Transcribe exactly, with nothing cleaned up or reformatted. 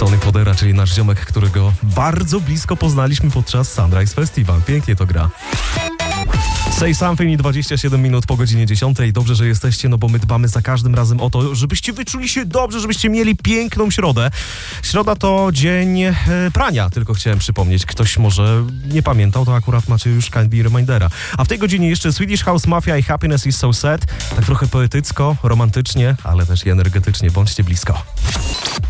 Sonny Fodera, czyli nasz ziomek, którego bardzo blisko poznaliśmy podczas Sunrise Festival. Pięknie to gra. Say Something i dwadzieścia siedem minut po godzinie dziesiątej. Dobrze, że jesteście, no bo my dbamy za każdym razem o to, żebyście wyczuli się dobrze, żebyście mieli piękną środę. Środa to dzień e, prania, tylko chciałem przypomnieć. Ktoś może nie pamiętał, to akurat macie już kindly remindera. A w tej godzinie jeszcze Swedish House Mafia i Happiness is so sad. Tak trochę poetycko, romantycznie, ale też i energetycznie. Bądźcie blisko.